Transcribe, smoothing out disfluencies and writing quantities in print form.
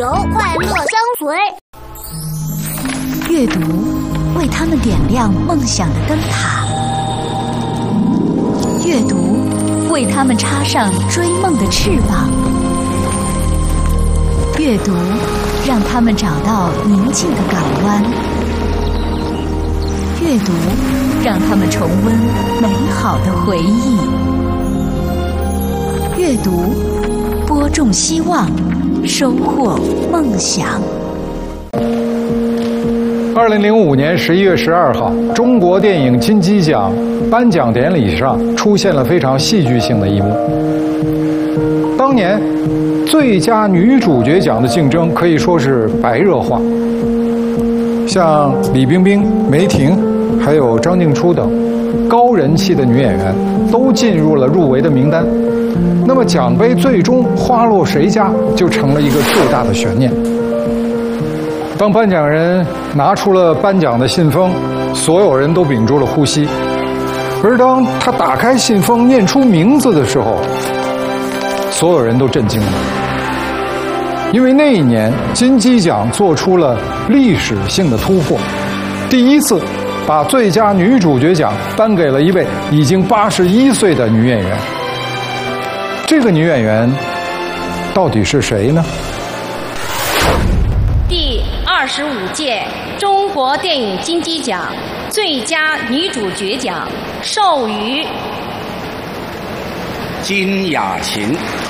由快乐相随。 阅读为他们点亮梦想的灯塔，阅读为他们插上追梦的翅膀，阅读让他们找到宁静的港湾，阅读让他们重温美好的回忆，阅读播种希望，收获梦想。 2005年11月12号，中国电影金鸡奖颁奖典礼上出现了非常戏剧性的一幕。当年最佳女主角奖的竞争可以说是白热化，像李冰冰、梅婷还有张静初等高人气的女演员都进入了入围的名单。那么奖杯最终花落谁家，就成了一个最大的悬念。当颁奖人拿出了颁奖的信封，所有人都屏住了呼吸。而当他打开信封念出名字的时候，所有人都震惊了，因为那一年金鸡奖做出了历史性的突破，第一次把最佳女主角奖颁给了一位已经81岁的女演员。这个女演员到底是谁呢？ 第25届中国电影金鸡奖最佳女主角奖授予金雅琴。